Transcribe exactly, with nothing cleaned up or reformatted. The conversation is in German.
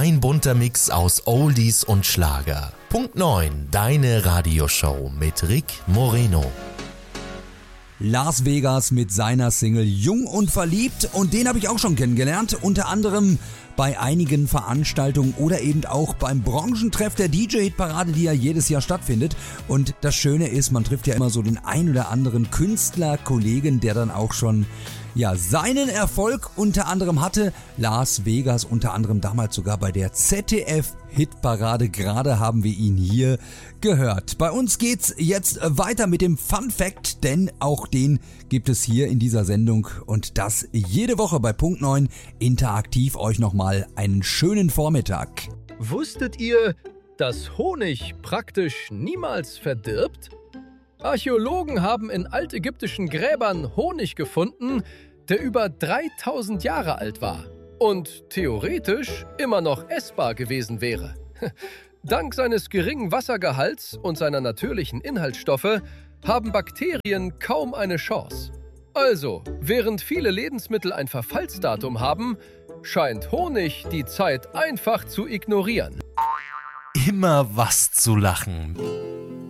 Ein bunter Mix aus Oldies und Schlager. Punkt neun, deine Radioshow mit Rick Moreno. Las Vegas mit seiner Single Jung und Verliebt, und den habe ich auch schon kennengelernt, unter anderem bei einigen Veranstaltungen oder eben auch beim Branchentreff der D J-Hit-Parade, die ja jedes Jahr stattfindet. Und das Schöne ist, man trifft ja immer so den ein oder anderen Künstler-Kollegen, der dann auch schon ja seinen Erfolg unter anderem hatte. Las Vegas unter anderem damals sogar bei der Z D F-Hitparade. Gerade haben wir ihn hier gehört. Bei uns geht's jetzt weiter mit dem Fun Fact, denn auch den gibt es hier in dieser Sendung, und das jede Woche bei Punkt neun interaktiv. Euch nochmal einen schönen Vormittag. Wusstet ihr, dass Honig praktisch niemals verdirbt? Archäologen haben in altägyptischen Gräbern Honig gefunden, der über dreitausend Jahre alt war und theoretisch immer noch essbar gewesen wäre. Dank seines geringen Wassergehalts und seiner natürlichen Inhaltsstoffe haben Bakterien kaum eine Chance. Also, während viele Lebensmittel ein Verfallsdatum haben, scheint Honig die Zeit einfach zu ignorieren. Immer was zu lachen.